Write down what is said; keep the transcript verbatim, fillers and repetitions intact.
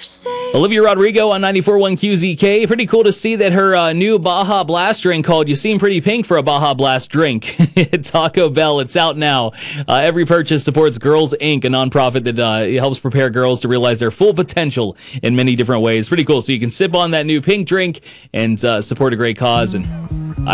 Olivia Rodrigo on ninety-four point one Q Z K. Pretty cool to see that her uh, new Baja Blast drink called You Seem Pretty Pink for a Baja Blast drink at Taco Bell. It's out now. Uh, every purchase supports Girls Incorporated, a nonprofit that uh, helps prepare girls to realize their full potential in many different ways. Pretty cool. So you can sip on that new pink drink and uh, support a great cause. And